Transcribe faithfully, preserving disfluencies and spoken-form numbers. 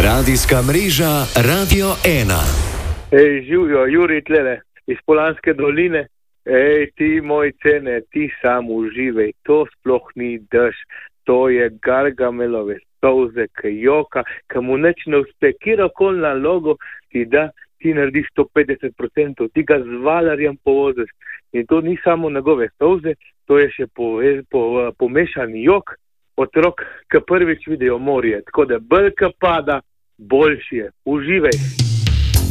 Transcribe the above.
Radijska mreža Radio ena. Ej, živijo, Juri tlele, iz Polanske doline. Ej, ti moj cene, ti sam uživaj, to sploh ni dež, to je Gargamelove solze, ki joka, ki mu neč ne uspe, kjerokoli nalogo ti da, ti narediš sto petdeset procentov, ti ga z valarjem povoziš. In to ni samo njegove solze, to je še pove, po, pomešan jok, otrok, ki prvič vidijo morje, tako da bolj, ki pada, boljši je. Uživaj.